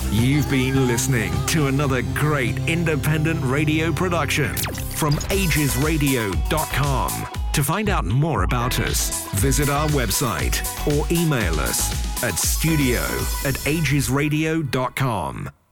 You've been listening to another great independent radio production from agesradio.com. To find out more about us, visit our website or email us at studio@agesradio.com.